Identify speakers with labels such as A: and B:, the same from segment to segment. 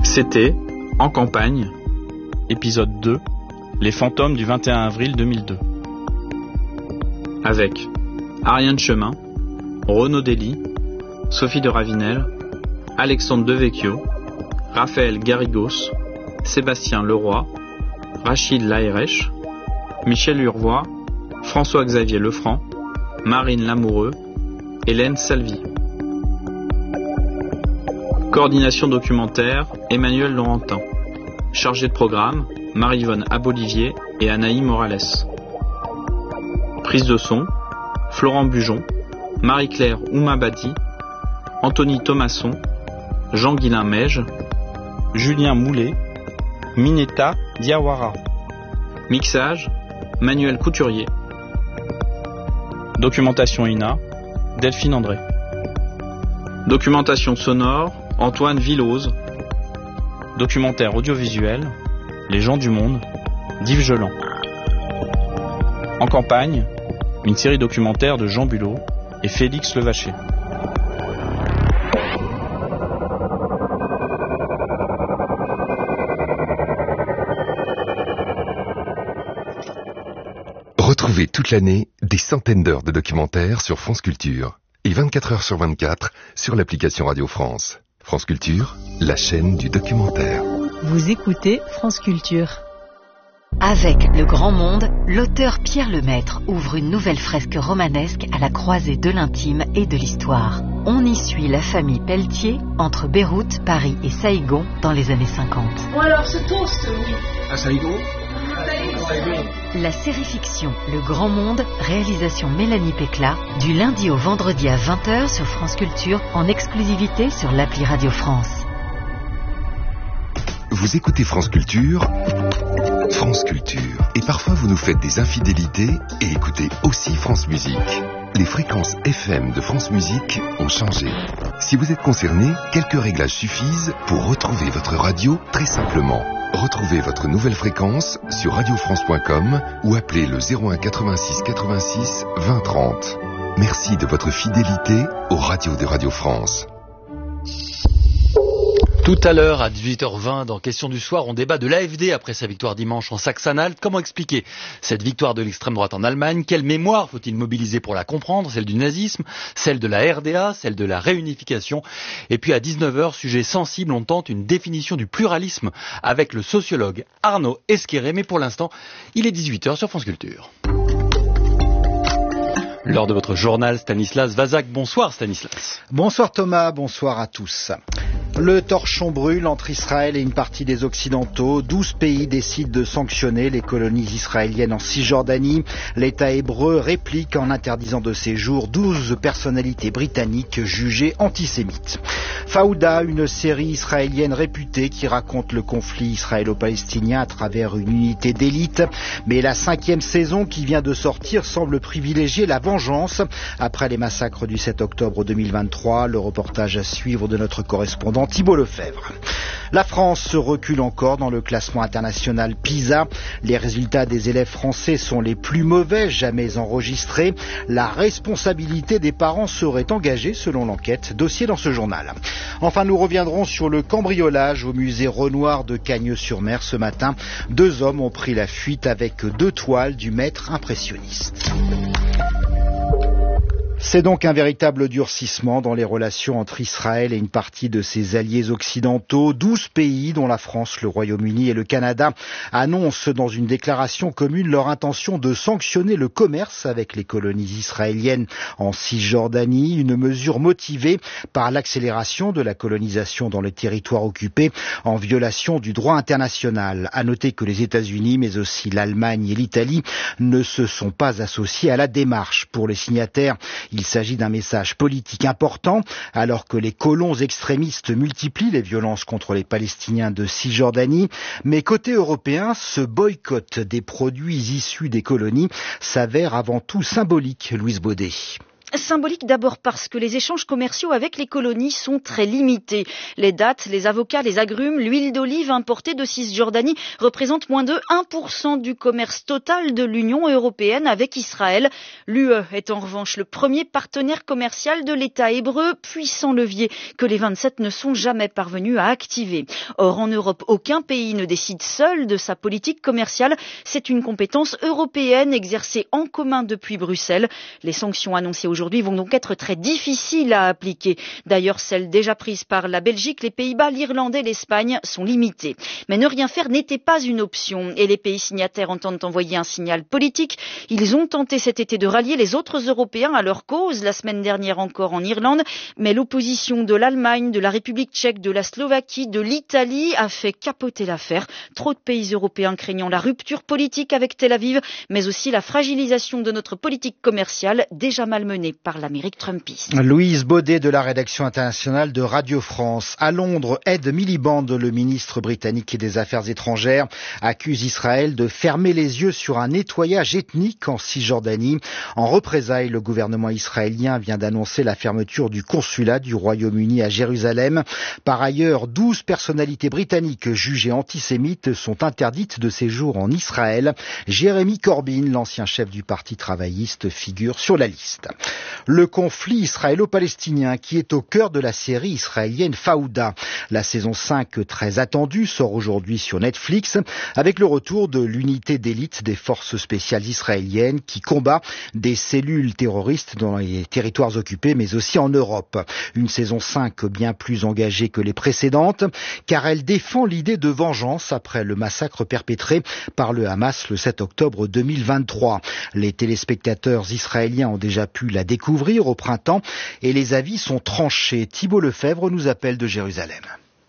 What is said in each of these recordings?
A: C'était En campagne, épisode 2, Les fantômes du 21 avril 2002. Avec Ariane Chemin, Renaud Dely, Sophie de Ravinel, Alexandre Devecchio, Raphaël Garrigos, Sébastien Leroy, Rachid Laérèche, Michel Urvois, François-Xavier Lefranc, Marine Lamoureux, Hélène Salvi. Coordination documentaire, Emmanuel Laurentin. Chargé de programme, Marie-Yvonne Abolivier et Anaï Morales. Prise de son, Florent Bujon, Marie-Claire Oumabadi, Anthony Thomasson, Jean-Guilain Meige, Julien Moulet, Mineta Diawara. Mixage, Manuel Couturier. Documentation INA, Delphine André. Documentation sonore, Antoine Villose. Documentaire audiovisuel, Les gens du monde, d'Yves Geland. En campagne, une série documentaire de Jean Bulot et Félix Levaché.
B: Retrouvez toute l'année des centaines d'heures de documentaires sur France Culture et 24 heures sur 24 sur l'application Radio France. France Culture, la chaîne du documentaire.
C: Vous écoutez France Culture.
D: Avec Le Grand Monde, l'auteur Pierre Lemaître ouvre une nouvelle fresque romanesque à la croisée de l'intime et de l'histoire. On y suit la famille Pelletier entre Beyrouth, Paris et Saïgon dans les années 50.
E: Bon alors, ce toast, oui.
F: À Saïgon ?
D: La série-fiction Le Grand Monde, réalisation Mélanie Pécla, du lundi au vendredi à 20h sur France Culture, en exclusivité sur l'appli Radio France.
B: Vous écoutez France Culture, France Culture. Et parfois vous nous faites des infidélités et écoutez aussi France Musique. Les fréquences FM de France Musique ont changé. Si vous êtes concerné, quelques réglages suffisent pour retrouver votre radio très simplement. Retrouvez votre nouvelle fréquence sur radiofrance.com ou appelez le 01 86 86 20 30. Merci de votre fidélité aux radios de Radio France.
G: Tout à l'heure, à 18h20, dans Question du soir, on débat de l'AfD après sa victoire dimanche en Saxe-Anhalt. Comment expliquer cette victoire de l'extrême droite en Allemagne? Quelle mémoire faut-il mobiliser pour la comprendre? Celle du nazisme, celle de la RDA, celle de la réunification. Et puis à 19h, sujet sensible, on tente une définition du pluralisme avec le sociologue Arnaud Esquerré. Mais pour l'instant, il est 18h sur France Culture. Lors de votre journal, Stanislas Vazak. Bonsoir Stanislas.
H: Bonsoir Thomas, bonsoir à tous. Le torchon brûle entre Israël et une partie des Occidentaux. 12 pays décident de sanctionner les colonies israéliennes en Cisjordanie. L'État hébreu réplique en interdisant de séjour 12 personnalités britanniques jugées antisémites. Fauda, une série israélienne réputée qui raconte le conflit israélo-palestinien à travers une unité d'élite. Mais la 5e saison qui vient de sortir semble privilégier la vengeance. Après les massacres du 7 octobre 2023, le reportage à suivre de notre correspondant Thibault Lefebvre. La France se recule encore dans le classement international PISA. Les résultats des élèves français sont les plus mauvais jamais enregistrés. La responsabilité des parents serait engagée selon l'enquête. Dossier dans ce journal. Enfin, nous reviendrons sur le cambriolage au musée Renoir de Cagnes-sur-Mer ce matin. 2 hommes ont pris la fuite avec 2 toiles du maître impressionniste. C'est donc un véritable durcissement dans les relations entre Israël et une partie de ses alliés occidentaux. 12 pays, dont la France, le Royaume-Uni et le Canada, annoncent dans une déclaration commune leur intention de sanctionner le commerce avec les colonies israéliennes en Cisjordanie, une mesure motivée par l'accélération de la colonisation dans les territoires occupés en violation du droit international. À noter que les États-Unis, mais aussi l'Allemagne et l'Italie, ne se sont pas associés à la démarche. Pour les signataires, il s'agit d'un message politique important, alors que les colons extrémistes multiplient les violences contre les Palestiniens de Cisjordanie. Mais côté européen, ce boycott des produits issus des colonies s'avère avant tout symbolique, Louise Baudet.
F: Symbolique d'abord parce que les échanges commerciaux avec les colonies sont très limités. Les dattes, les avocats, les agrumes, l'huile d'olive importée de Cisjordanie représentent moins de 1% du commerce total de l'Union européenne avec Israël. L'UE est en revanche le premier partenaire commercial de l'État hébreu, puissant levier que les 27 ne sont jamais parvenus à activer. Or, en Europe, aucun pays ne décide seul de sa politique commerciale. C'est une compétence européenne exercée en commun depuis Bruxelles. Les sanctions annoncées aujourd'hui vont donc être très difficiles à appliquer. D'ailleurs, celles déjà prises par la Belgique, les Pays-Bas, l'Irlande et l'Espagne sont limitées. Mais ne rien faire n'était pas une option et les pays signataires entendent envoyer un signal politique. Ils ont tenté cet été de rallier les autres Européens à leur cause, la semaine dernière encore en Irlande, mais l'opposition de l'Allemagne, de la République tchèque, de la Slovaquie, de l'Italie a fait capoter l'affaire. Trop de pays européens craignant la rupture politique avec Tel Aviv, mais aussi la fragilisation de notre politique commerciale déjà malmenée par l'Amérique trumpiste.
H: Louise Baudet de la rédaction internationale de Radio France. À Londres, Ed Miliband, le ministre britannique des Affaires étrangères, accuse Israël de fermer les yeux sur un nettoyage ethnique en Cisjordanie. En représailles, le gouvernement israélien vient d'annoncer la fermeture du consulat du Royaume-Uni à Jérusalem. Par ailleurs, 12 personnalités britanniques jugées antisémites sont interdites de séjour en Israël. Jeremy Corbyn, l'ancien chef du parti travailliste, figure sur la liste. Le conflit israélo-palestinien qui est au cœur de la série israélienne Fauda. La saison 5, très attendue, sort aujourd'hui sur Netflix avec le retour de l'unité d'élite des forces spéciales israéliennes qui combat des cellules terroristes dans les territoires occupés mais aussi en Europe. Une saison 5 bien plus engagée que les précédentes car elle défend l'idée de vengeance après le massacre perpétré par le Hamas le 7 octobre 2023. Les téléspectateurs israéliens ont déjà pu la découvrir au printemps et les avis sont tranchés. Thibault Lefebvre nous appelle de Jérusalem.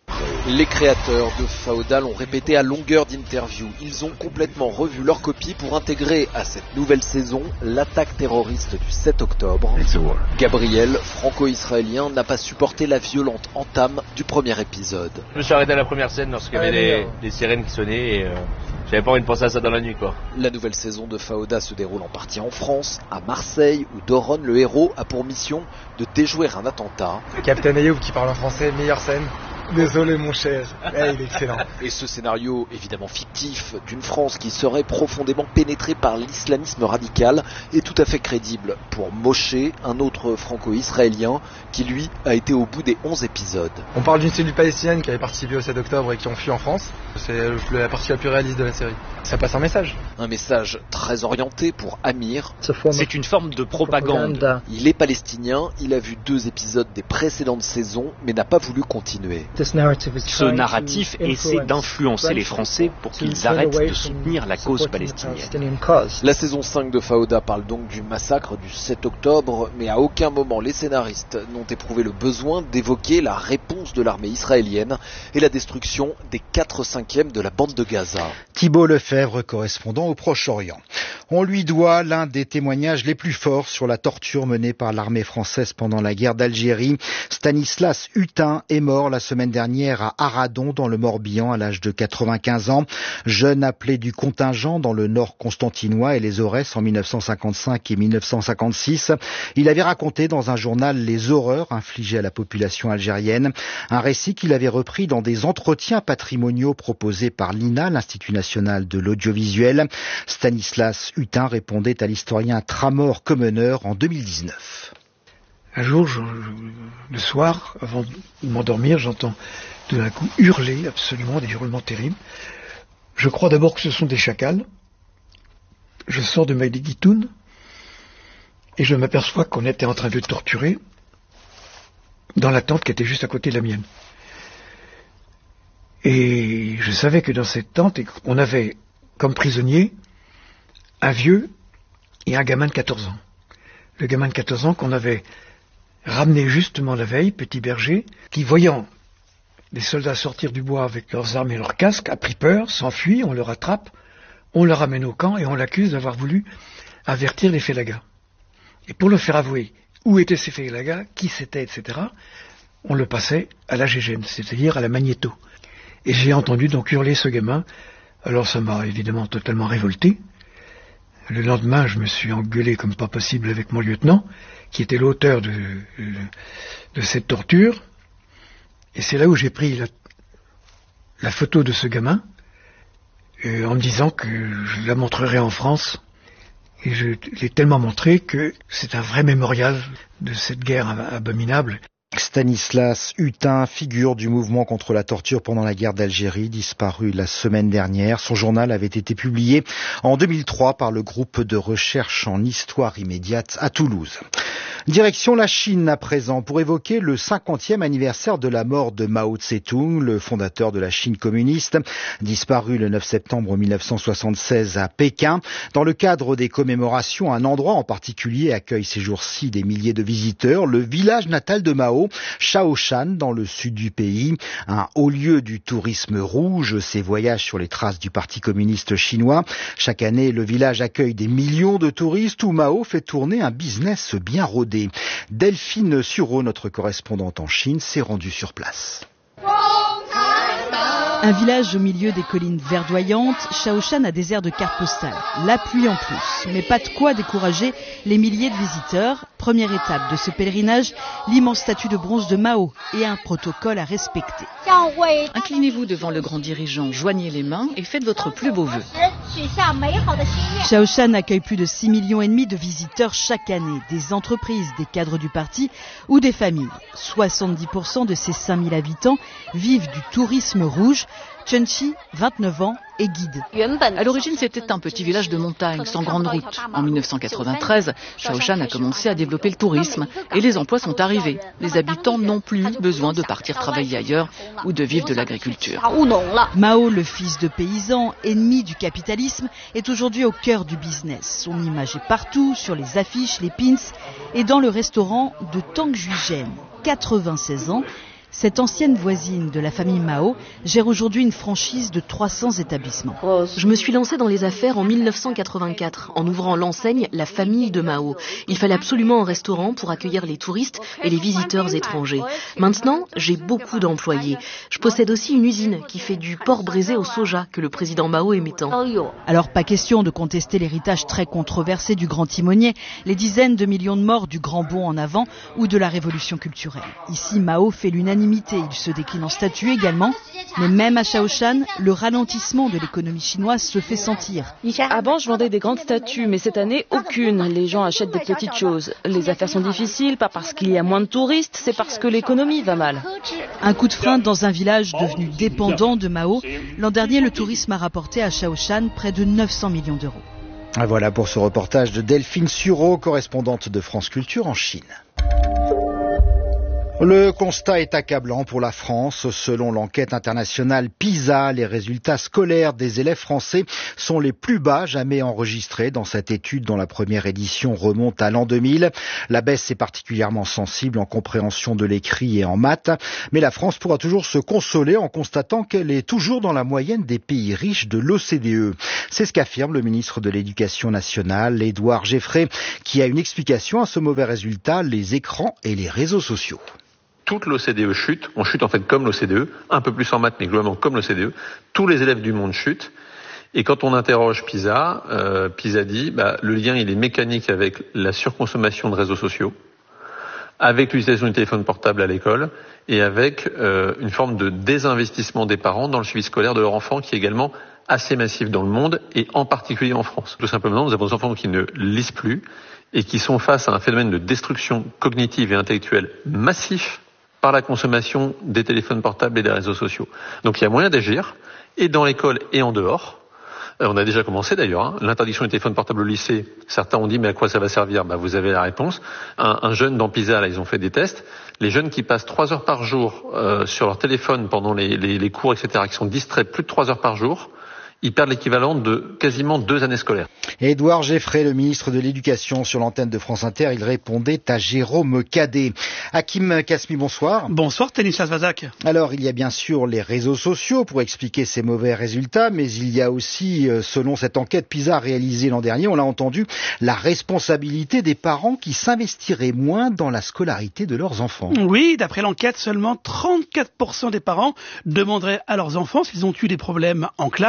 I: Les créateurs de Fauda l'ont répété à longueur d'interviews. Ils ont complètement revu leur copie pour intégrer à cette nouvelle saison l'attaque terroriste du 7 octobre. Gabriel, franco-israélien, n'a pas supporté la violente entame du premier épisode.
J: Je me suis arrêté à la première scène lorsqu'il y avait des sirènes qui sonnaient et j'avais pas envie de penser à ça dans la nuit, quoi.
I: La nouvelle saison de Fauda se déroule en partie en France, à Marseille, où Doron, le héros, a pour mission de déjouer un attentat.
K: Captain Ayoub qui parle en français, meilleure scène. Désolé mon cher, il est excellent.
I: Et ce scénario évidemment fictif d'une France qui serait profondément pénétrée par l'islamisme radical est tout à fait crédible pour Moshe, un autre franco-israélien qui lui a été au bout des 11 épisodes.
K: On parle d'une cellule palestinienne qui avait participé au 7 octobre et qui ont fui en France. C'est la partie la plus réaliste de la série. Ça passe un message.
I: Un message très orienté pour Amir.
L: C'est une forme de propagande.
I: Il est palestinien, il a vu 2 épisodes des précédentes saisons mais n'a pas voulu continuer.
L: Ce narratif essaie d'influencer les Français pour qu'ils arrêtent de soutenir la cause palestinienne.
I: La saison 5 de Fauda parle donc du massacre du 7 octobre, mais à aucun moment les scénaristes n'ont éprouvé le besoin d'évoquer la réponse de l'armée israélienne et la destruction des 4/5 de la bande de Gaza.
H: Thibault Lefebvre, correspondant au Proche-Orient. On lui doit l'un des témoignages les plus forts sur la torture menée par l'armée française pendant la guerre d'Algérie. Stanislas Hutin est mort la semaine dernière à Arradon dans le Morbihan à l'âge de 95 ans. Jeune appelé du contingent dans le nord constantinois et les Aurès en 1955 et 1956, il avait raconté dans un journal les horreurs infligées à la population algérienne. Un récit qu'il avait repris dans des entretiens patrimoniaux proposés par l'INA, l'Institut national de l'audiovisuel. Stanislas Hutin répondait à l'historien Tramor Comener en 2019.
M: Un jour, le soir, avant de m'endormir, j'entends tout d'un coup hurler, absolument, des hurlements terribles. Je crois d'abord que ce sont des chacals. Je sors de ma guitoune et je m'aperçois qu'on était en train de torturer dans la tente qui était juste à côté de la mienne. Et je savais que dans cette tente, on avait comme prisonniers un vieux et un gamin de 14 ans. Le gamin de 14 ans qu'on avait ramené justement la veille, petit berger, qui voyant les soldats sortir du bois avec leurs armes et leurs casques, a pris peur, s'enfuit, on le rattrape, on le ramène au camp et on l'accuse d'avoir voulu avertir les félagas. Et pour le faire avouer où étaient ces félagas, qui c'était, etc., on le passait à la gégène, c'est-à-dire à la magnéto. Et j'ai entendu donc hurler ce gamin, alors ça m'a évidemment totalement révolté. Le lendemain, je me suis engueulé comme pas possible avec mon lieutenant, qui était l'auteur de cette torture. Et c'est là où j'ai pris la photo de ce gamin, en me disant que je la montrerai en France. Et je l'ai tellement montré que c'est un vrai mémorial de cette guerre abominable.
H: Stanislas Hutin, figure du mouvement contre la torture pendant la guerre d'Algérie, disparu la semaine dernière. Son journal avait été publié en 2003 par le groupe de recherche en histoire immédiate à Toulouse. Direction la Chine à présent pour évoquer le 50e anniversaire de la mort de Mao Tse-tung, le fondateur de la Chine communiste, disparu le 9 septembre 1976 à Pékin. Dans le cadre des commémorations, un endroit en particulier accueille ces jours-ci des milliers de visiteurs, le village natal de Mao, Shaoshan, dans le sud du pays, un haut lieu du tourisme rouge, ses voyages sur les traces du Parti communiste chinois. Chaque année, le village accueille des millions de touristes où Mao fait tourner un business bien rodé. Delphine Sureau, notre correspondante en Chine, s'est rendue sur place.
C: Un village au milieu des collines verdoyantes, Shaoshan a des airs de carte postale. La pluie en plus, mais pas de quoi décourager les milliers de visiteurs. Première étape de ce pèlerinage, l'immense statue de bronze de Mao et un protocole à respecter.
N: Inclinez-vous devant le grand dirigeant, joignez les mains et faites votre plus beau vœu.
C: Shaoshan accueille plus de 6,5 millions de visiteurs chaque année, des entreprises, des cadres du parti ou des familles. 70% de ces 5000 habitants vivent du tourisme rouge. Chen-Chi, 29 ans, est guide.
N: À l'origine, c'était un petit village de montagne, sans grande route. En 1993, Shaoshan a commencé à développer le tourisme et les emplois sont arrivés. Les habitants n'ont plus besoin de partir travailler ailleurs ou de vivre de l'agriculture.
C: Mao, le fils de paysan, ennemi du capitalisme, est aujourd'hui au cœur du business. Son image est partout, sur les affiches, les pins et dans le restaurant de Tang Juizhen. 96 ans. Cette ancienne voisine de la famille Mao gère aujourd'hui une franchise de 300 établissements.
O: Je me suis lancée dans les affaires en 1984 en ouvrant l'enseigne La Famille de Mao. Il fallait absolument un restaurant pour accueillir les touristes et les visiteurs étrangers. Maintenant, j'ai beaucoup d'employés. Je possède aussi une usine qui fait du porc braisé au soja que le président Mao aimait tant.
C: Alors pas question de contester l'héritage très controversé du grand timonier, les dizaines de millions de morts du grand bond en avant ou de la révolution culturelle. Ici, Mao fait l'unanimité. Il se décline en statue également. Mais même à Shaoshan, le ralentissement de l'économie chinoise se fait sentir.
P: Avant, je vendais des grandes statues, mais cette année, aucune. Les gens achètent des petites choses. Les affaires sont difficiles, pas parce qu'il y a moins de touristes, c'est parce que l'économie va mal.
C: Un coup de frein dans un village devenu dépendant de Mao. L'an dernier, le tourisme a rapporté à Shaoshan près de 900 millions d'euros.
H: Voilà pour ce reportage de Delphine Sureau, correspondante de France Culture en Chine. Le constat est accablant pour la France. Selon l'enquête internationale PISA, les résultats scolaires des élèves français sont les plus bas jamais enregistrés dans cette étude dont la première édition remonte à l'an 2000. La baisse est particulièrement sensible en compréhension de l'écrit et en maths. Mais la France pourra toujours se consoler en constatant qu'elle est toujours dans la moyenne des pays riches de l'OCDE. C'est ce qu'affirme le ministre de l'Éducation nationale, Édouard Geffray, qui a une explication à ce mauvais résultat, les écrans et les réseaux sociaux.
Q: Toute l'OCDE chute, on chute en fait comme l'OCDE, un peu plus en maths mais globalement comme l'OCDE, tous les élèves du monde chutent, et quand on interroge PISA, PISA dit le lien il est mécanique avec la surconsommation de réseaux sociaux, avec l'utilisation du téléphone portable à l'école, et avec une forme de désinvestissement des parents dans le suivi scolaire de leur enfant qui est également assez massif dans le monde, et en particulier en France. Tout simplement, nous avons des enfants qui ne lisent plus, et qui sont face à un phénomène de destruction cognitive et intellectuelle massif, par la consommation des téléphones portables et des réseaux sociaux. Donc il y a moyen d'agir, et dans l'école et en dehors. On a déjà commencé d'ailleurs, l'interdiction des téléphones portables au lycée. Certains ont dit mais à quoi ça va servir ? Vous avez la réponse. Un jeune dans PISA, là, ils ont fait des tests. Les jeunes qui passent 3 heures par jour sur leur téléphone pendant les cours, etc., qui sont distraits plus de 3 heures par jour, ils perdent l'équivalent de quasiment 2 années scolaires.
H: Édouard Geffray, le ministre de l'Éducation, sur l'antenne de France Inter, il répondait à Jérôme Cadet. Hakim Kasmi, bonsoir.
R: Bonsoir, Stanislas Vazak.
H: Alors, il y a bien sûr les réseaux sociaux pour expliquer ces mauvais résultats, mais il y a aussi, selon cette enquête PISA réalisée l'an dernier, on l'a entendu, la responsabilité des parents qui s'investiraient moins dans la scolarité de leurs enfants.
R: Oui, d'après l'enquête, seulement 34% des parents demanderaient à leurs enfants s'ils ont eu des problèmes en classe.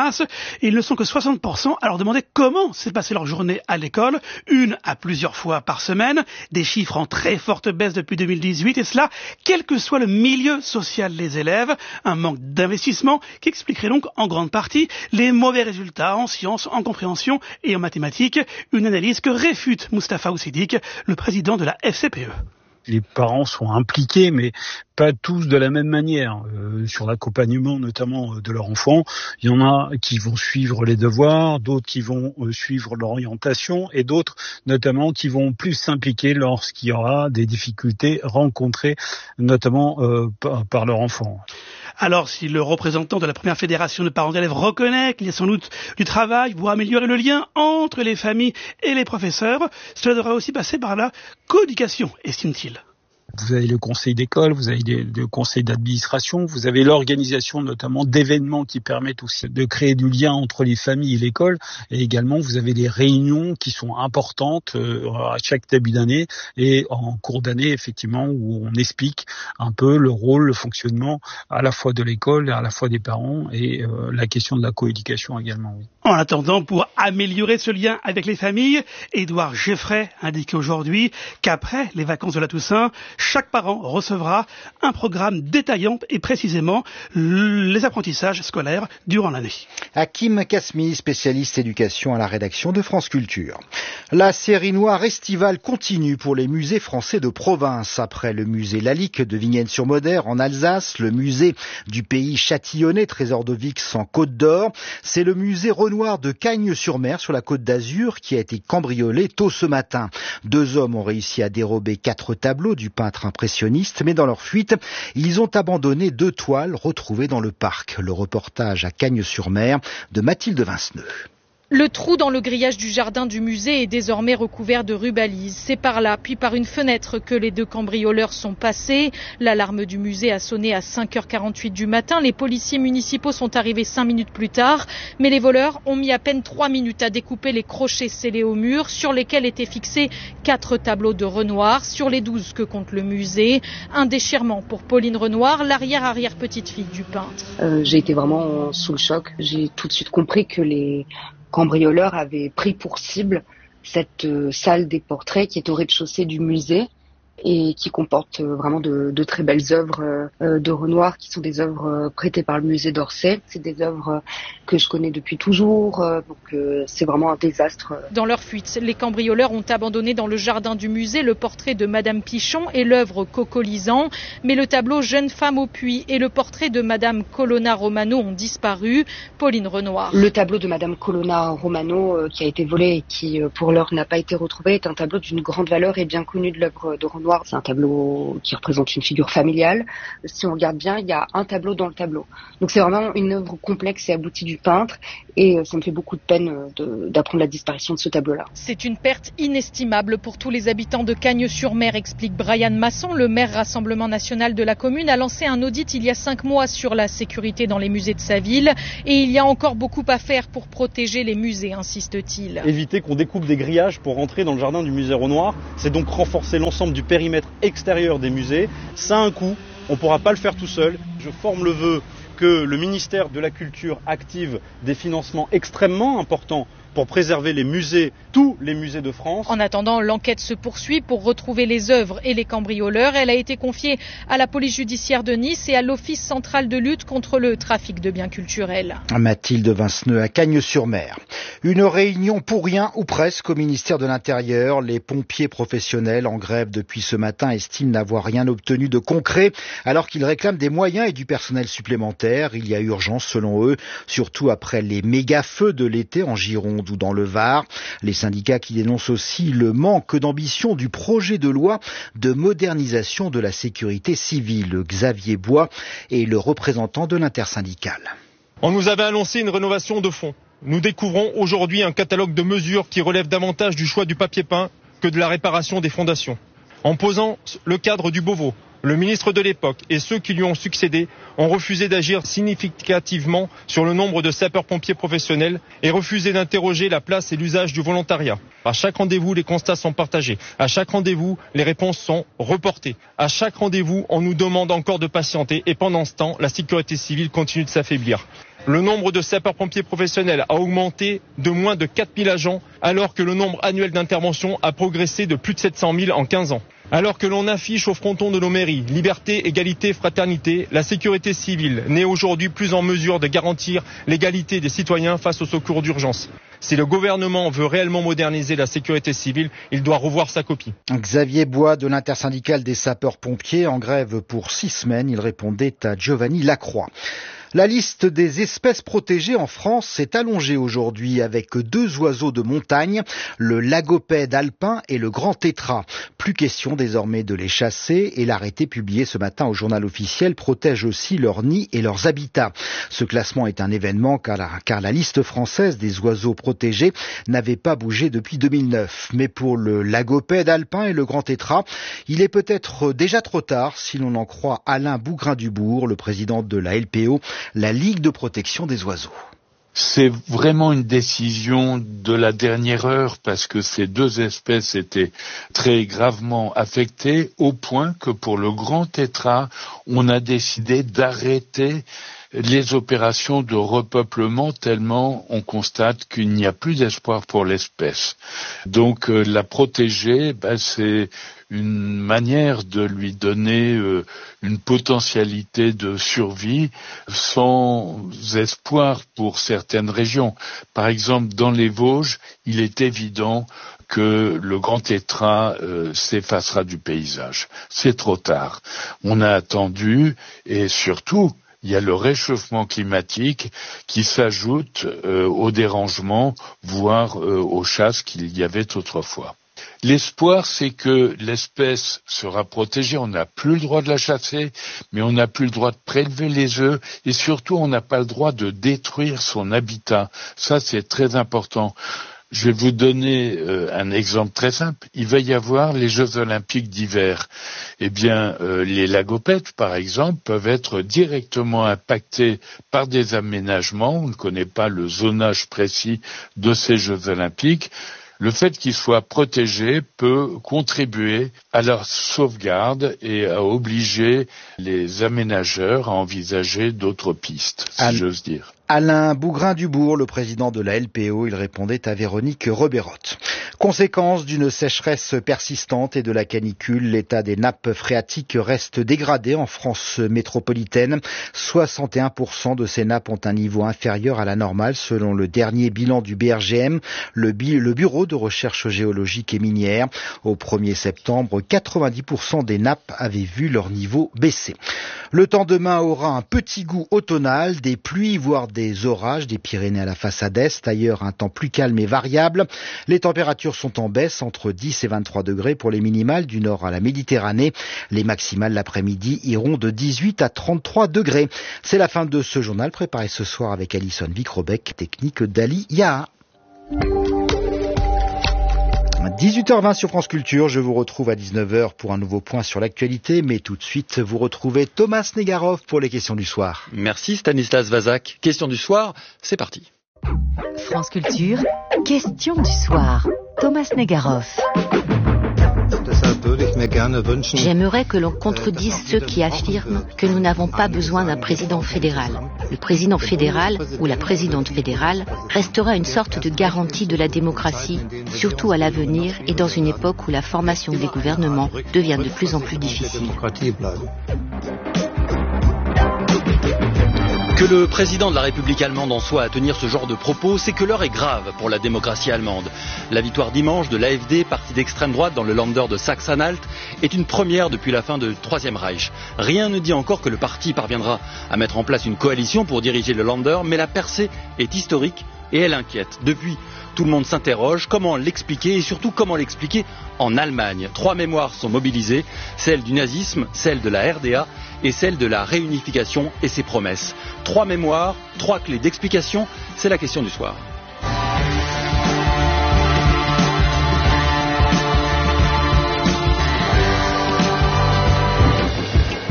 R: et ils ne sont que 60% à leur demander comment s'est passée leur journée à l'école, une à plusieurs fois par semaine, des chiffres en très forte baisse depuis 2018, et cela, quel que soit le milieu social des élèves, un manque d'investissement qui expliquerait donc en grande partie les mauvais résultats en sciences, en compréhension et en mathématiques, une analyse que réfute Moustapha Oussidik, le président de la FCPE.
S: Les parents sont impliqués, mais pas tous de la même manière. Sur l'accompagnement notamment de leur enfant, il y en a qui vont suivre les devoirs, d'autres qui vont suivre l'orientation et d'autres notamment qui vont plus s'impliquer lorsqu'il y aura des difficultés rencontrées notamment par leur enfant.
R: Alors, si le représentant de la première fédération de parents d'élèves reconnaît qu'il y a sans doute du travail pour améliorer le lien entre les familles et les professeurs, cela devra aussi passer par la coéducation, estime-t-il.
S: Vous avez le conseil d'école, vous avez le conseil d'administration, vous avez l'organisation notamment d'événements qui permettent aussi de créer du lien entre les familles et l'école. Et également, vous avez des réunions qui sont importantes à chaque début d'année et en cours d'année, effectivement, où on explique un peu le rôle, le fonctionnement à la fois de l'école, à la fois des parents et la question de la coéducation également. Oui.
R: En attendant, pour améliorer ce lien avec les familles, Édouard Geffray indique aujourd'hui qu'après les vacances de la Toussaint, chaque parent recevra un programme détaillant et précisément les apprentissages scolaires durant l'année.
H: Hakim Kasmi, spécialiste éducation à la rédaction de France Culture. La série noire estivale continue pour les musées français de province. Après le musée Lalique de Vignelles-sur-Moder en Alsace, le musée du pays châtillonnais Trésor de Vix en Côte d'Or, c'est le musée Renoir de Cagnes-sur-Mer sur la Côte d'Azur qui a été cambriolé tôt ce matin. 2 hommes ont réussi à dérober 4 tableaux du peintre impressionniste, mais dans leur fuite, ils ont abandonné 2 toiles retrouvées dans le parc. Le reportage à Cagnes-sur-Mer de Mathilde Vinceneux.
T: Le trou dans le grillage du jardin du musée est désormais recouvert de rubalises. C'est par là, puis par une fenêtre que les 2 cambrioleurs sont passés. L'alarme du musée a sonné à 5h48 du matin. Les policiers municipaux sont arrivés 5 minutes plus tard. Mais les voleurs ont mis à peine 3 minutes à découper les crochets scellés au mur sur lesquels étaient fixés 4 tableaux de Renoir sur les 12 que compte le musée. Un déchirement pour Pauline Renoir, l'arrière-petite-fille du peintre.
U: J'ai été vraiment sous le choc. J'ai tout de suite compris que les cambrioleurs avaient pris pour cible cette salle des portraits qui est au rez-de-chaussée du musée et qui comporte vraiment de très belles œuvres de Renoir qui sont des œuvres prêtées par le musée d'Orsay. C'est des œuvres que je connais depuis toujours, donc c'est vraiment un désastre.
T: Dans leur fuite, les cambrioleurs ont abandonné dans le jardin du musée le portrait de Madame Pichon et l'œuvre Cocolisant, mais le tableau Jeune femme au puits et le portrait de Madame Colonna Romano ont disparu. Pauline Renoir.
U: Le tableau de Madame Colonna Romano qui a été volé et qui pour l'heure n'a pas été retrouvé est un tableau d'une grande valeur et bien connu de l'œuvre de Renoir. C'est un tableau qui représente une figure familiale. Si on regarde bien, il y a un tableau dans le tableau. Donc c'est vraiment une œuvre complexe et aboutie du peintre et ça me fait beaucoup de peine d'apprendre la disparition de ce tableau-là.
T: C'est une perte inestimable pour tous les habitants de Cagnes-sur-Mer, explique Brian Masson. Le maire Rassemblement National de la commune a lancé un audit il y a 5 mois sur la sécurité dans les musées de sa ville et il y a encore beaucoup à faire pour protéger les musées, insiste-t-il.
V: Éviter qu'on découpe des grillages pour rentrer dans le jardin du musée Renoir, c'est donc renforcer l'ensemble du périmètre extérieur des musées. Ça a un coût, on ne pourra pas le faire tout seul. Je forme le vœu que le ministère de la Culture active des financements extrêmement importants pour préserver les musées, tous les musées de France.
T: En attendant, l'enquête se poursuit pour retrouver les œuvres et les cambrioleurs. Elle a été confiée à la police judiciaire de Nice et à l'Office central de lutte contre le trafic de biens culturels.
H: Mathilde Vinceneux à Cagnes-sur-Mer. Une réunion pour rien ou presque au ministère de l'Intérieur. Les pompiers professionnels en grève depuis ce matin estiment n'avoir rien obtenu de concret alors qu'ils réclament des moyens et du personnel supplémentaire. Il y a urgence selon eux, surtout après les méga-feux de l'été en Gironde ou dans le Var. Les syndicats qui dénoncent aussi le manque d'ambition du projet de loi de modernisation de la sécurité civile. Xavier Bois est le représentant de l'intersyndicale.
W: On nous avait annoncé une rénovation de fond. Nous découvrons aujourd'hui un catalogue de mesures qui relève davantage du choix du papier peint que de la réparation des fondations. En posant le cadre du Beauvau, le ministre de l'époque et ceux qui lui ont succédé ont refusé d'agir significativement sur le nombre de sapeurs-pompiers professionnels et refusé d'interroger la place et l'usage du volontariat. À chaque rendez-vous, les constats sont partagés. À chaque rendez-vous, les réponses sont reportées. À chaque rendez-vous, on nous demande encore de patienter et pendant ce temps, la sécurité civile continue de s'affaiblir. Le nombre de sapeurs-pompiers professionnels a augmenté de moins de 4000 agents, alors que le nombre annuel d'interventions a progressé de plus de 700 000 en 15 ans. Alors que l'on affiche au fronton de nos mairies liberté, égalité, fraternité, la sécurité civile n'est aujourd'hui plus en mesure de garantir l'égalité des citoyens face aux secours d'urgence. Si le gouvernement veut réellement moderniser la sécurité civile, il doit revoir sa copie.
H: Xavier Bois de l'intersyndicale des sapeurs-pompiers en grève pour 6 semaines. Il répondait à Giovanni Lacroix. La liste des espèces protégées en France s'est allongée aujourd'hui avec 2 oiseaux de montagne, le lagopède alpin et le grand tétras. Plus question désormais de les chasser et l'arrêté publié ce matin au journal officiel protège aussi leurs nids et leurs habitats. Ce classement est un événement car la liste française des oiseaux protégés n'avait pas bougé depuis 2009. Mais pour le lagopède alpin et le grand tétras, il est peut-être déjà trop tard si l'on en croit Alain Bougrain-Dubourg, le président de la LPO, la Ligue de protection des oiseaux.
A: C'est vraiment une décision de la dernière heure parce que ces 2 espèces étaient très gravement affectées au point que pour le grand tétras, on a décidé d'arrêter les opérations de repeuplement tellement on constate qu'il n'y a plus d'espoir pour l'espèce. Donc la protéger, c'est une manière de lui donner une potentialité de survie sans espoir pour certaines régions. Par exemple, dans les Vosges, il est évident que le grand tétras s'effacera du paysage. C'est trop tard. On a attendu et surtout, il y a le réchauffement climatique qui s'ajoute au dérangement, voire aux chasses qu'il y avait autrefois. L'espoir, c'est que l'espèce sera protégée, on n'a plus le droit de la chasser, mais on n'a plus le droit de prélever les œufs, et surtout on n'a pas le droit de détruire son habitat. Ça, c'est très important. Je vais vous donner un exemple très simple. Il va y avoir les Jeux Olympiques d'hiver. Eh bien, les lagopèdes, par exemple, peuvent être directement impactés par des aménagements. On ne connaît pas le zonage précis de ces Jeux Olympiques. Le fait qu'ils soient protégés peut contribuer à leur sauvegarde et à obliger les aménageurs à envisager d'autres pistes, si j'ose dire.
H: Alain Bougrain-Dubourg, le président de la LPO, il répondait à Véronique Reberotte. Conséquence d'une sécheresse persistante et de la canicule, l'état des nappes phréatiques reste dégradé en France métropolitaine. 61% de ces nappes ont un niveau inférieur à la normale selon le dernier bilan du BRGM, le Bureau de recherche géologique et minière. Au 1er septembre, 90% des nappes avaient vu leur niveau baisser. Le temps demain aura un petit goût automnal, des pluies voire des orages des Pyrénées à la façade est. Ailleurs, un temps plus calme et variable. Les températures sont en baisse entre 10 et 23 degrés pour les minimales du nord à la Méditerranée. Les maximales l'après-midi iront de 18 à 33 degrés. C'est la fin de ce journal préparé ce soir avec Alison Vic-Robec, technique d'Ali Yaha. 18h20 sur France Culture, je vous retrouve à 19h pour un nouveau point sur l'actualité, mais tout de suite, vous retrouvez Thomas Negarov pour les questions du soir.
G: Merci Stanislas Vazak. Questions du soir, c'est parti.
D: France Culture, questions du soir. Thomas Negarov.
O: J'aimerais que l'on contredise ceux qui affirment que nous n'avons pas besoin d'un président fédéral. Le président fédéral ou la présidente fédérale restera une sorte de garantie de la démocratie, surtout à l'avenir et dans une époque où la formation des gouvernements devient de plus en plus difficile.
G: Que le président de la République allemande en soit à tenir ce genre de propos, c'est que l'heure est grave pour la démocratie allemande. La victoire dimanche de l'AfD, parti d'extrême droite dans le Länder de Sachsen-Anhalt, est une première depuis la fin du Troisième Reich. Rien ne dit encore que le parti parviendra à mettre en place une coalition pour diriger le Länder, mais la percée est historique et elle inquiète. Depuis, tout le monde s'interroge comment l'expliquer et surtout comment l'expliquer en Allemagne. 3 mémoires sont mobilisées, celle du nazisme, celle de la RDA et celle de la réunification et ses promesses. 3 mémoires, 3 clés d'explication, c'est la question du soir.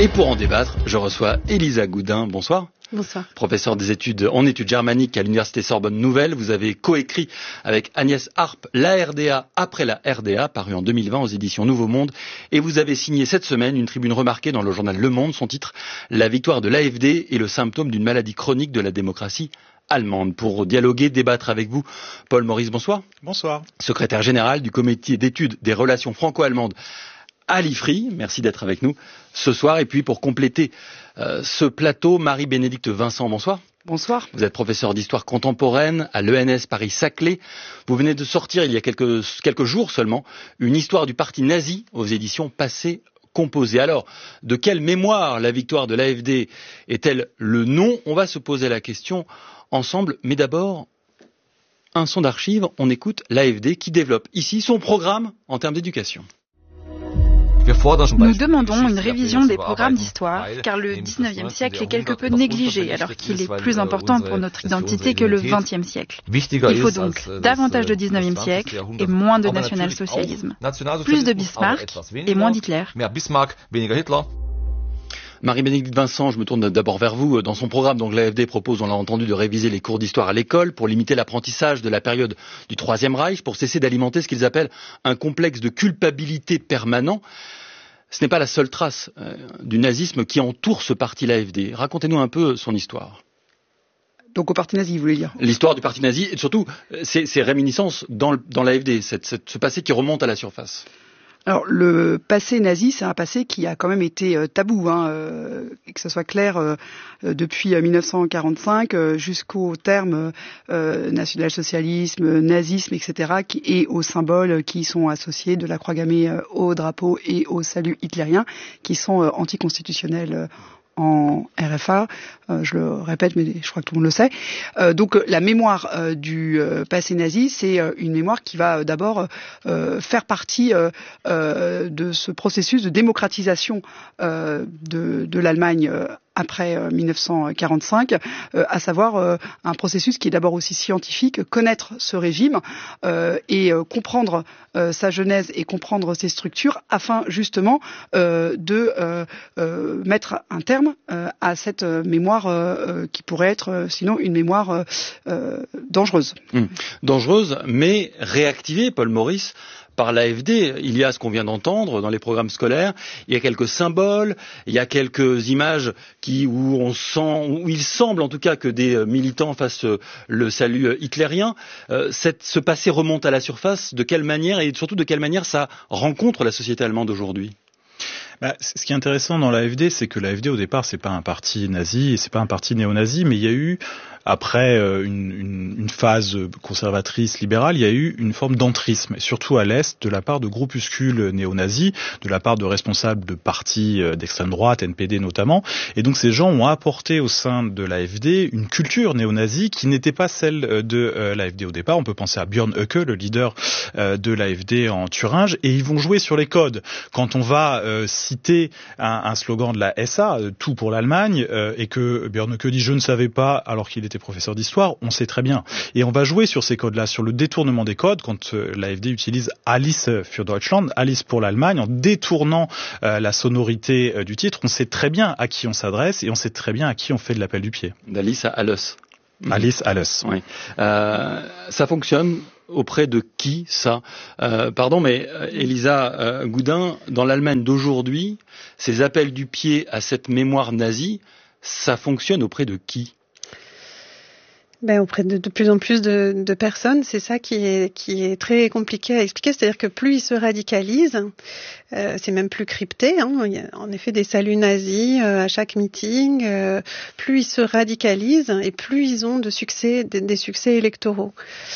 G: Et pour en débattre, je reçois Elisa Goudin. Bonsoir.
B: Bonsoir.
G: Professeur des études en études germaniques à l'Université Sorbonne Nouvelle. Vous avez coécrit avec Agnès Harp la RDA après la RDA, paru en 2020 aux éditions Nouveau Monde. Et vous avez signé cette semaine une tribune remarquée dans le journal Le Monde. Son titre, La victoire de l'AfD est le symptôme d'une maladie chronique de la démocratie allemande. Pour dialoguer, débattre avec vous, Paul Maurice, bonsoir.
E: Bonsoir.
G: Secrétaire général du comité d'études des relations franco-allemandes à l'IFRI. Merci d'être avec nous ce soir. Et puis pour compléter ce plateau, Marie-Bénédicte Vincent, bonsoir.
B: Bonsoir.
G: Vous êtes professeur d'histoire contemporaine à l'ENS Paris-Saclay. Vous venez de sortir il y a quelques jours seulement une histoire du parti nazi aux éditions Passé Composé. Alors, de quelle mémoire la victoire de l'AfD est-elle le nom? On va se poser la question ensemble, mais d'abord, un son d'archives, on écoute l'AfD qui développe ici son programme en termes d'éducation.
B: Nous demandons une révision des programmes d'histoire, car le 19e siècle est quelque peu négligé, alors qu'il est plus important pour notre identité que le 20e siècle. Il faut donc davantage de 19e siècle et moins de national-socialisme. Plus de Bismarck et moins d'Hitler.
G: Marie-Bénédicte Vincent, je me tourne d'abord vers vous. Dans son programme, donc, l'AfD propose, on l'a entendu, de réviser les cours d'histoire à l'école pour limiter l'apprentissage de la période du Troisième Reich, pour cesser d'alimenter ce qu'ils appellent un complexe de culpabilité permanent. Ce n'est pas la seule trace du nazisme qui entoure ce parti, l'AfD. Racontez-nous un peu son histoire.
B: Donc au parti nazi, vous voulez dire?
G: L'histoire du parti nazi, et surtout ses réminiscences dans l'AfD, ce passé qui remonte à la surface.
B: Alors le passé nazi, c'est un passé qui a quand même été tabou, et que ce soit clair, depuis 1945 jusqu'au terme national-socialisme, nazisme, etc., et aux symboles qui sont associés de la croix gammée au drapeau et au salut hitlérien, qui sont anticonstitutionnels en RFA, je le répète, mais je crois que tout le monde le sait. Donc la mémoire du passé nazi, c'est une mémoire qui va d'abord faire partie de ce processus de démocratisation de l'Allemagne après 1945, à savoir un processus qui est d'abord aussi scientifique, connaître ce régime et comprendre sa genèse et comprendre ses structures, afin justement de mettre un terme à cette mémoire qui pourrait être sinon une mémoire dangereuse.
G: Dangereuse, mais réactivée, Paul Maurice, par l'AfD. Il y a ce qu'on vient d'entendre dans les programmes scolaires, il y a quelques symboles, il y a quelques images où il semble en tout cas que des militants fassent le salut hitlérien. Ce passé remonte à la surface. De quelle manière, et surtout de quelle manière ça rencontre la société allemande aujourd'hui?
E: Ce qui est intéressant dans l'AfD, c'est que l'AfD au départ, c'est pas un parti nazi, c'est pas un parti néo-nazi, mais il y a eu, après une phase conservatrice libérale, il y a eu une forme d'entrisme, surtout à l'Est, de la part de groupuscules néo-nazis, de la part de responsables de partis d'extrême droite, NPD notamment. Et donc ces gens ont apporté au sein de l'AfD une culture néo-nazie qui n'était pas celle de l'AfD au départ. On peut penser à Björn Höcke, le leader de l'AfD en Thuringe, et ils vont jouer sur les codes. Quand on va citer un slogan de la SA, tout pour l'Allemagne, et que Björn Höcke dit « je ne savais pas » alors qu'il était professeur d'histoire, on sait très bien. Et on va jouer sur ces codes-là, sur le détournement des codes, quand l'AfD utilise Alice für Deutschland, Alice pour l'Allemagne, en détournant la sonorité du titre, on sait très bien à qui on s'adresse et on sait très bien à qui on fait de l'appel du pied.
G: D'Alice à Alles.
E: Alice Alles.
G: Oui. Ça fonctionne auprès de qui, ça? Pardon, mais Elisa Goudin, dans l'Allemagne d'aujourd'hui, ces appels du pied à cette mémoire nazie, ça fonctionne auprès de qui?
B: Auprès de plus en plus de personnes, c'est ça qui est très compliqué à expliquer. C'est-à-dire que plus ils se radicalisent, c'est même plus crypté. Il y a en effet des saluts nazis à chaque meeting. Plus ils se radicalisent et plus ils ont des succès électoraux.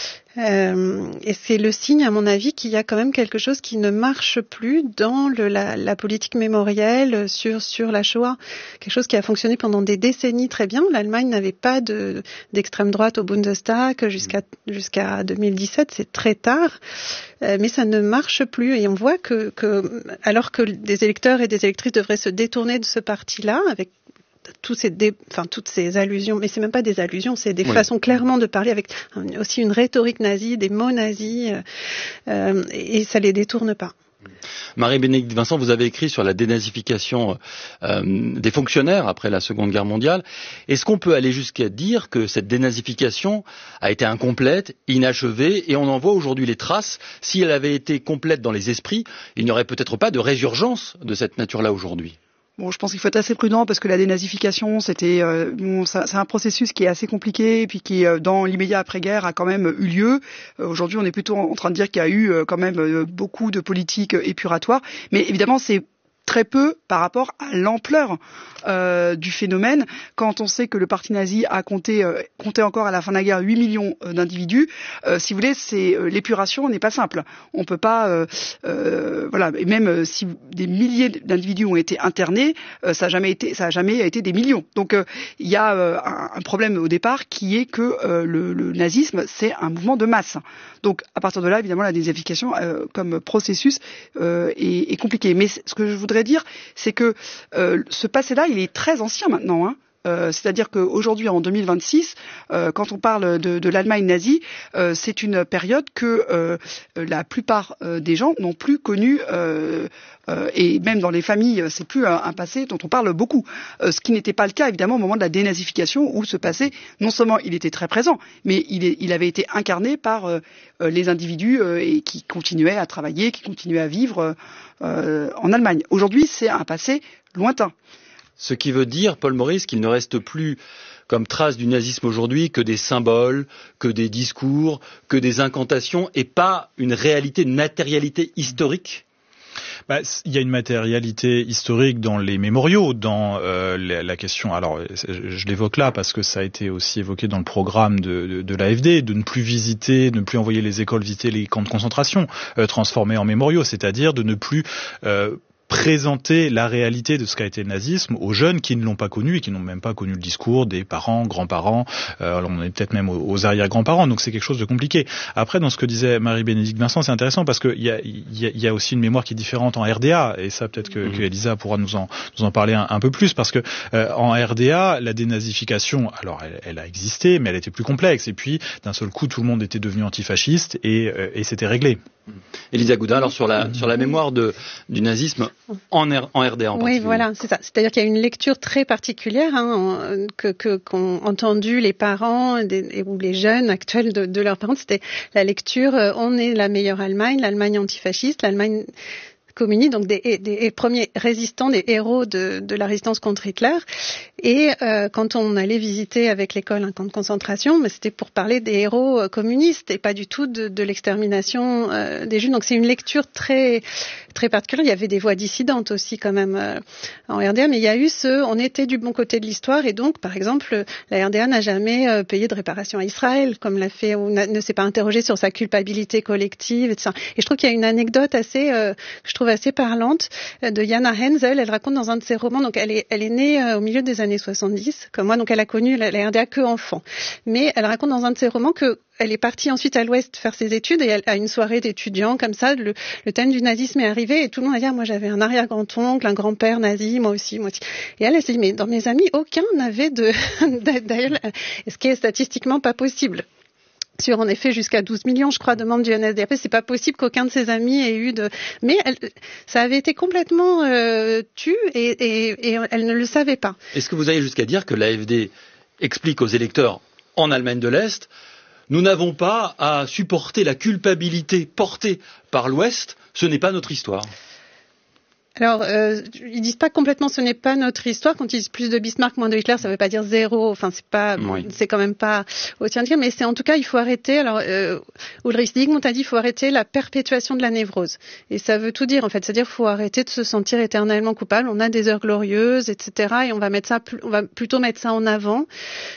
B: Et c'est le signe, à mon avis, qu'il y a quand même quelque chose qui ne marche plus dans la politique mémorielle sur la Shoah. Quelque chose qui a fonctionné pendant des décennies très bien. L'Allemagne n'avait pas d'extrême droite au Bundestag jusqu'à 2017, c'est très tard. Mais ça ne marche plus. Et on voit que alors que des électeurs et des électrices devraient se détourner de ce parti-là, avec toutes ces allusions, mais c'est même pas des allusions, c'est des façons clairement de parler avec aussi une rhétorique nazie, des mots nazis, et ça les détourne pas.
G: Marie-Bénédicte Vincent, vous avez écrit sur la dénazification des fonctionnaires après la Seconde Guerre mondiale. Est-ce qu'on peut aller jusqu'à dire que cette dénazification a été incomplète, inachevée, et on en voit aujourd'hui les traces? Si elle avait été complète dans les esprits, il n'y aurait peut-être pas de résurgence de cette nature-là aujourd'hui.
F: Bon, je pense qu'il faut être assez prudent parce que la dénazification, c'est un processus qui est assez compliqué et puis qui, dans l'immédiat après-guerre, a quand même eu lieu. Aujourd'hui, on est plutôt en train de dire qu'il y a eu quand même beaucoup de politiques épuratoires, mais évidemment, c'est très peu par rapport à l'ampleur du phénomène. Quand on sait que le parti nazi a compté encore à la fin de la guerre 8 millions d'individus, si vous voulez, l'épuration n'est pas simple. On peut pas, voilà. Et même si des milliers d'individus ont été internés, ça a jamais été des millions. Donc il y a un problème au départ qui est que le nazisme c'est un mouvement de masse. Donc à partir de là, évidemment, la dénazification comme processus est compliquée. Mais ce que je voudrais dire, c'est que ce passé-là, il est très ancien maintenant, hein. C'est-à-dire qu'aujourd'hui, en 2026, quand on parle de l'Allemagne nazie, c'est une période que la plupart des gens n'ont plus connue, et même dans les familles, c'est plus un passé dont on parle beaucoup. Ce qui n'était pas le cas, évidemment, au moment de la dénazification, où ce passé, non seulement il était très présent, mais il avait été incarné par les individus et qui continuaient à travailler, qui continuaient à vivre en Allemagne. Aujourd'hui, c'est un passé lointain.
G: Ce qui veut dire, Paul Maurice, qu'il ne reste plus comme trace du nazisme aujourd'hui que des symboles, que des discours, que des incantations, et pas une réalité, une matérialité historique?
E: Il y a une matérialité historique dans les mémoriaux, dans la question. Alors, je l'évoque là parce que ça a été aussi évoqué dans le programme de l'AfD, de ne plus visiter, de ne plus envoyer les écoles visiter les camps de concentration, transformés en mémoriaux, c'est-à-dire de ne plus présenter la réalité de ce qu'a été le nazisme aux jeunes qui ne l'ont pas connu et qui n'ont même pas connu le discours des parents, grands-parents, alors on est peut-être même aux arrière-grands-parents, donc c'est quelque chose de compliqué. Après, dans ce que disait Marie-Bénédicte Vincent, c'est intéressant parce qu'il y a aussi une mémoire qui est différente en RDA, et ça peut-être que Elisa pourra nous en parler un peu plus, parce que en RDA, la dénazification, alors elle a existé, mais elle était plus complexe, et puis d'un seul coup, tout le monde était devenu antifasciste et c'était réglé.
G: Elisa Goudin, alors sur la mémoire du nazisme en RDA en particulier.
B: Oui, voilà, c'est ça. C'est-à-dire qu'il y a une lecture très particulière qu'ont entendu les parents ou les jeunes actuels de leurs parents. C'était la lecture on est la meilleure Allemagne, l'Allemagne antifasciste, l'Allemagne communiste, donc des premiers résistants, des héros de la résistance contre Hitler. Et quand on allait visiter avec l'école un camp de concentration, mais c'était pour parler des héros communistes et pas du tout de l'extermination des Juifs. Donc c'est une lecture très très particulière. Il y avait des voix dissidentes aussi quand même en RDA, mais il y a eu on était du bon côté de l'histoire, et donc par exemple la RDA n'a jamais payé de réparation à Israël comme l'a fait, ou ne s'est pas interrogée sur sa culpabilité collective, etc. Et je trouve qu'il y a une anecdote assez que je trouve assez parlante de Jana Hensel. Elle raconte dans un de ses romans, donc elle est née au milieu des années 70 comme moi, donc elle a connu la RDA que enfant, mais elle raconte dans un de ses romans que elle est partie ensuite à l'Ouest faire ses études, et à une soirée d'étudiants comme ça, le thème du nazisme est arrivé et tout le monde a dit moi j'avais un arrière-grand-oncle, un grand-père nazi, moi aussi. Et elle s'est dit mais dans mes amis aucun n'avait d'ailleurs, ce qui est statistiquement pas possible. Sur en effet jusqu'à 12 millions, je crois, de membres du NSDAP, c'est pas possible qu'aucun de ses amis ait eu mais ça avait été complètement tu et elle ne le savait pas.
G: Est-ce que vous allez jusqu'à dire que l'AfD explique aux électeurs en Allemagne de l'Est, nous n'avons pas à supporter la culpabilité portée par l'Ouest, ce n'est pas notre histoire?
B: Alors, ils disent pas complètement ce n'est pas notre histoire. Quand ils disent plus de Bismarck, moins de Hitler, ça veut pas dire zéro. Enfin, c'est quand même pas aussi indiqué. Mais c'est en tout cas, il faut arrêter. Alors, Ulrich Zygmunt a dit, il faut arrêter la perpétuation de la névrose. Et ça veut tout dire, en fait. C'est-à-dire, il faut arrêter de se sentir éternellement coupable. On a des heures glorieuses, etc. Et on va plutôt mettre ça en avant.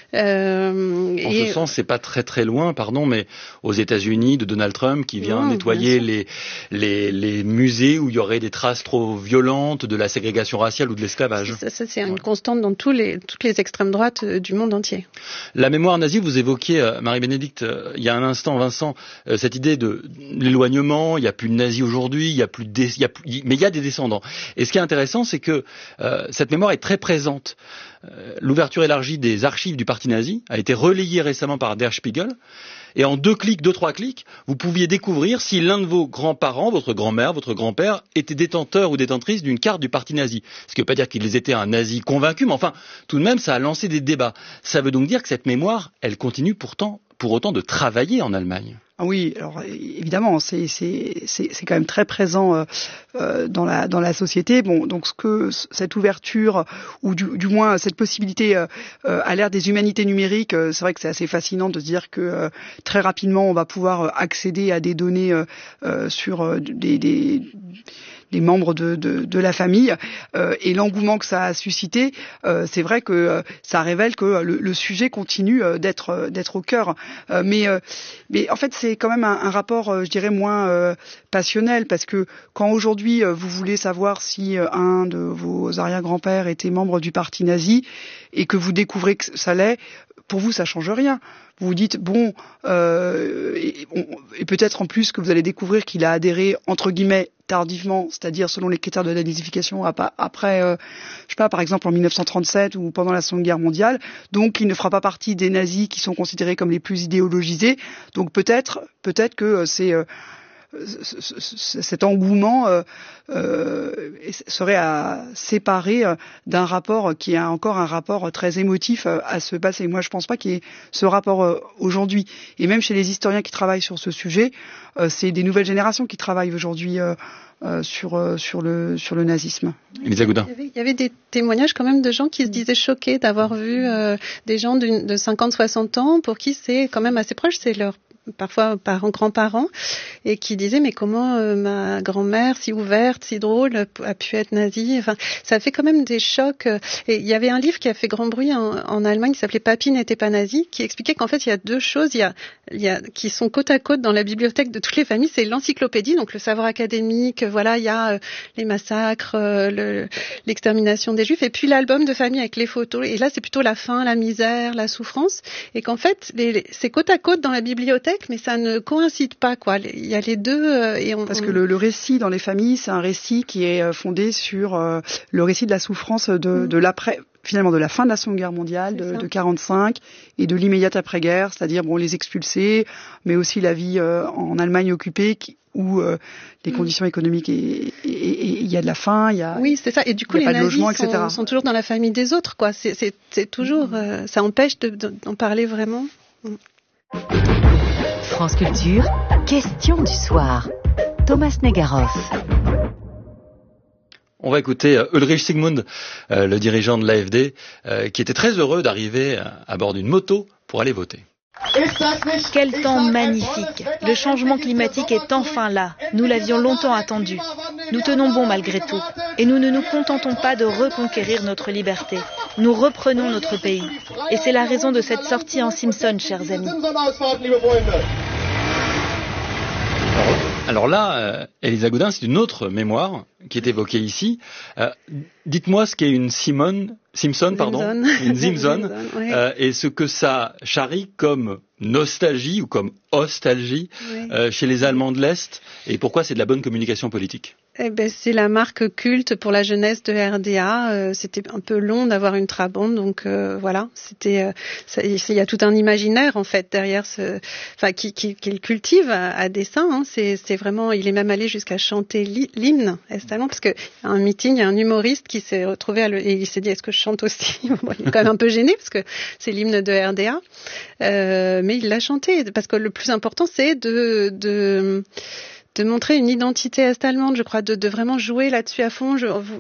G: En ce sens, c'est pas très très loin, mais aux États-Unis, de Donald Trump qui vient nettoyer les musées où il y aurait des traces trop violente de la ségrégation raciale ou de l'esclavage.
B: Ça c'est une constante dans toutes les extrêmes droites du monde entier.
G: La mémoire nazie, vous évoquiez, Marie-Bénédicte, il y a un instant, Vincent, cette idée de l'éloignement, il n'y a plus de nazis aujourd'hui, mais il y a des descendants. Et ce qui est intéressant, c'est que cette mémoire est très présente. l'ouverture élargie des archives du parti nazi a été relayée récemment par Der Spiegel. Et en 2-3 clics, vous pouviez découvrir si l'un de vos grands-parents, votre grand-mère, votre grand-père, était détenteur ou détentrice d'une carte du parti nazi. Ce qui ne veut pas dire qu'ils étaient un nazi convaincu, mais enfin, tout de même, ça a lancé des débats. Ça veut donc dire que cette mémoire, elle continue pour autant de travailler en Allemagne.
F: Ah oui, alors évidemment, c'est quand même très présent dans la société. Bon, donc cette ouverture ou du moins cette possibilité à l'ère des humanités numériques, c'est vrai que c'est assez fascinant de se dire que très rapidement on va pouvoir accéder à des données sur des membres de la famille et l'engouement que ça a suscité, c'est vrai que ça révèle que le sujet continue d'être au cœur. Mais en fait, c'est quand même un rapport, je dirais, moins passionnel, parce que quand aujourd'hui vous voulez savoir si un de vos arrière-grands-pères était membre du parti nazi et que vous découvrez que ça l'est, pour vous ça change rien. Vous vous dites bon, et peut-être en plus que vous allez découvrir qu'il a adhéré entre guillemets tardivement, c'est-à-dire selon les critères de la désification après, je sais pas, par exemple en 1937 ou pendant la Seconde Guerre mondiale. Donc il ne fera pas partie des nazis qui sont considérés comme les plus idéologisés. Donc peut-être que c'est cet engouement serait à séparer d'un rapport qui est encore un rapport très émotif à ce passé. Moi, je pense pas qu'il y ait ce rapport aujourd'hui. Et même chez les historiens qui travaillent sur ce sujet, c'est des nouvelles générations qui travaillent aujourd'hui sur le nazisme.
G: Elisa Goudin.
B: Il y avait des témoignages quand même de gens qui se disaient choqués d'avoir vu des gens de 50-60 ans pour qui c'est quand même assez proche, c'est leur parfois parents, grands-parents, et qui disaient mais comment ma grand-mère si ouverte, si drôle a pu être nazie. Enfin, ça fait quand même des chocs. Et il y avait un livre qui a fait grand bruit en Allemagne qui s'appelait Papy n'était pas nazi, qui expliquait qu'en fait il y a deux choses qui sont côte à côte dans la bibliothèque de toutes les familles. C'est l'encyclopédie, donc le savoir académique. Voilà, il y a les massacres, l'extermination des Juifs, et puis l'album de famille avec les photos. Et là, c'est plutôt la faim, la misère, la souffrance, et qu'en fait c'est côte à côte dans la bibliothèque, mais ça ne coïncide pas, quoi. Il y a les deux
F: parce que le récit dans les familles, c'est un récit qui est fondé sur le récit de la souffrance de l'après, finalement de la fin de la Seconde Guerre mondiale, de 45, et de l'immédiate après-guerre, c'est-à-dire les expulsés, mais aussi la vie en Allemagne occupée où les conditions économiques et il y a de la faim, il y a
B: oui, c'est ça. Et du coup les nazis sont toujours dans la famille des autres, quoi. C'est toujours ça empêche d'en parler vraiment.
D: France Culture, question du soir. Thomas Negaroff.
G: On va écouter Ulrich Sigmund, le dirigeant de l'AfD, qui était très heureux d'arriver à bord d'une moto pour aller voter.
J: Quel temps magnifique! Le changement climatique est enfin là. Nous l'avions longtemps attendu. Nous tenons bon malgré tout. Et nous ne nous contentons pas de reconquérir notre liberté. Nous reprenons notre pays. Et c'est la raison de cette sortie en Simpson, chers amis.
G: Alors là, Elisa Goudin, c'est une autre mémoire qui est évoquée ici. Dites-moi ce qu'est une Simpson,
B: oui.
G: Et ce que ça charrie comme nostalgie ou comme ostalgie chez les Allemands de l'Est, et pourquoi c'est de la bonne communication politique.
B: Eh ben, c'est la marque culte pour la jeunesse de RDA. C'était un peu long d'avoir une trabande, donc voilà. C'était, il y a tout un imaginaire en fait derrière qu'il cultive à dessein. Hein. C'est vraiment, il est même allé jusqu'à chanter l'hymne est-allemand, parce que à un meeting, il y a un humoriste qui s'est retrouvé et il s'est dit est-ce que je chante aussi. Bon, il est quand même un peu gêné parce que c'est l'hymne de RDA, mais il l'a chanté parce que le plus important c'est de montrer une identité est-allemande, je crois, de vraiment jouer là-dessus à fond.